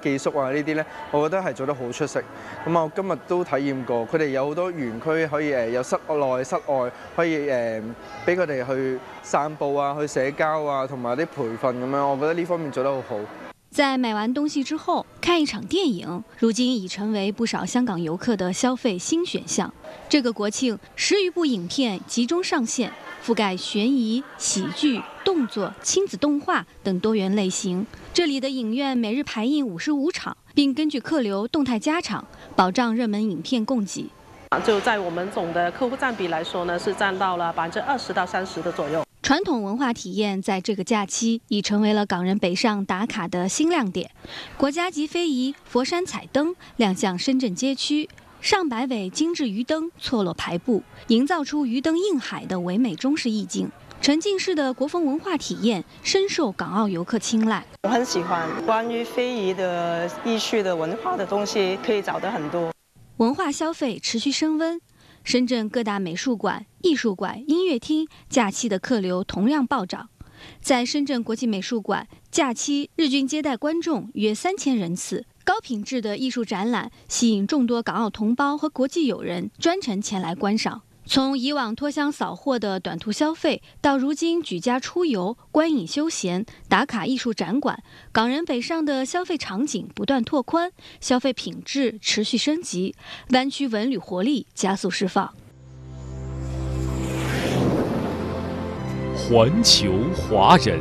寄宿呢啲咧，我覺得係做得好出色。咁我今日都體驗過，佢哋有好多園區可以有室內、室外，可以俾佢哋去散步啊、去社交啊，同埋啲培訓咁樣，我覺得呢方面做得好好。 在买完东西之后，看一场电影，如今已成为不少香港游客的消费新选项。这个国庆，10余部影片集中上线，覆盖悬疑、喜剧、动作、亲子动画等多元类型。这里的影院每日排映55场，并根据客流动态加场，保障热门影片供给。 就在我们总的客户占比来说呢，是占到了20%到30%的左右。 传统文化体验在这个假期已成为了港人北上打卡的新亮点。国家级非遗佛山彩灯亮相深圳街区，上百尾精致鱼灯错落排布，营造出鱼灯映海的唯美中式意境。沉浸式的国风文化体验深受港澳游客青睐。 我很喜欢关于非遗的艺术的文化的东西，可以找得很多。 文化消费持续升温。深圳各大美术馆、艺术馆、音乐厅假期的客流同样暴涨。在深圳国际美术馆，假期日均接待观众约3000人次，高品质的艺术展览吸引众多港澳同胞和国际友人专程前来观赏。从以往脱箱扫货的短途消费，到如今举家出游、观影休闲、打卡艺术展馆，港人北上的消费场景不断拓宽，消费品质持续升级，湾区文旅活力加速释放。 环球华人，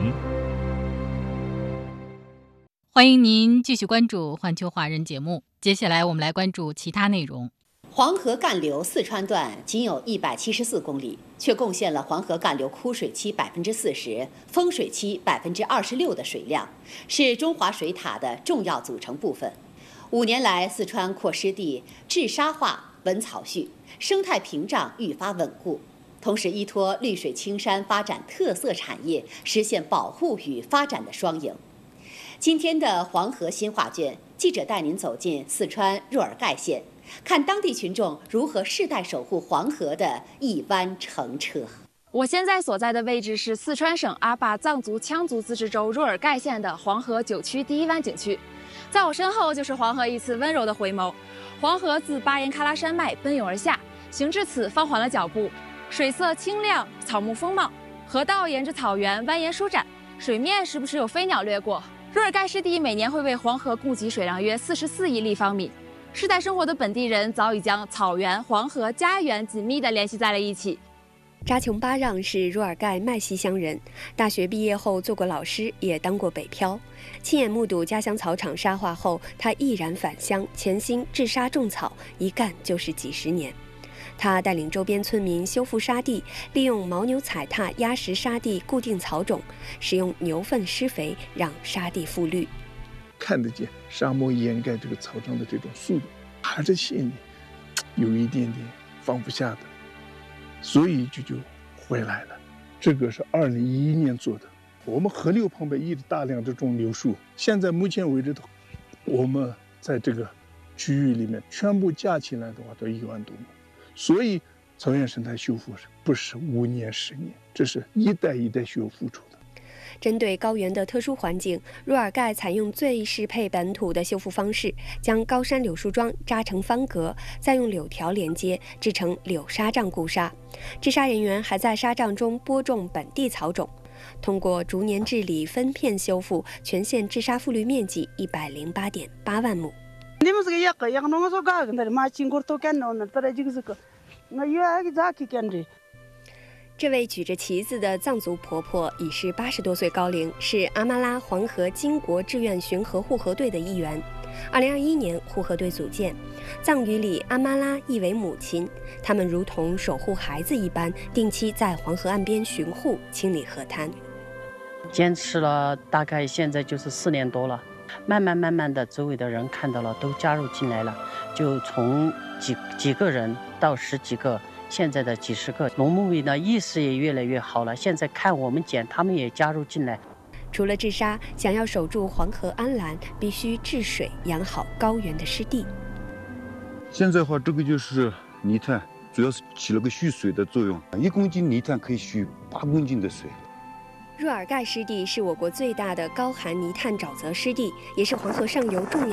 欢迎您继续关注环球华人节目。接下来我们来关注其他内容。 黄河干流四川段仅有174公里，却贡献了黄河干流枯水期40%、丰水期26%的水量，是中华水塔的重要组成部分。5年来，四川扩湿地治沙化、稳草序，生态屏障愈发稳固，同时依托绿水青山发展特色产业，实现保护与发展的双赢。今天的黄河新画卷，记者带您走进四川若尔盖县，看当地群众如何世代守护黄河的一湾澄澈。 我现在所在的位置是四川省阿坝藏族羌族自治州若尔盖县的黄河9区第1湾景区，在我身后就是黄河一次温柔的回眸。黄河自巴颜喀拉山脉奔涌而下，行至此放缓了脚步，水色清亮，草木丰茂，河道沿着草原蜿蜒舒展，水面时不时有飞鸟掠过。若尔盖湿地每年会为黄河供给水量约44亿立方米。世代生活的本地人早已将草原、黄河、家园紧密地联系在了一起。 扎琼巴让是若尔盖麦西乡人，大学毕业后做过老师，也当过北漂。亲眼目睹家乡草场沙化后，他毅然返乡，潜心治沙种草，一干就是几十年。他带领周边村民修复沙地，利用牦牛踩踏压实沙地固定草种，使用牛粪施肥让沙地复绿。 看得见沙漠掩盖这个草场的这种速度，还是心里有一点点放不下的，所以就回来了。这个是2011年做的。我们河流旁边一直大量这种柳树，现在目前为止，我们在这个区域里面全部加起来的话都1万多亩。所以草原生态修复不是5年10年，这是一代一代需要付出的。 针对高原的特殊环境，若尔盖采用最适配本土的修复方式，将高山柳树桩扎成方格，再用柳条连接，制成柳沙障固沙。治沙人员还在沙障中播种本地草种，通过逐年治理、分片修复，全县治沙复绿面积108.8万亩。这位举着旗子的藏族婆婆已是80多岁高龄，是阿玛拉黄河经国志愿巡河护河队的一员。2021年护河队组建，藏语里阿玛拉意为母亲，他们如同守护孩子一般，定期在黄河岸边巡护、清理河滩。 坚持了大概现在就是4年多了，慢慢的，周围的人看到了，都加入进来了，就从几个人到10几个。现在的几十个农牧民的意识也越来越好了，现在看我们捡，他们也加入进来。 除了治沙，想要守住黄河安澜，必须治水，养好高原的湿地。 现在的话，这个就是泥炭，主要是起了个蓄水的作用，1公斤泥炭可以蓄8公斤的水。 若尔盖湿地是我国最大的高含泥炭沼泽湿地，也是黄河上游重要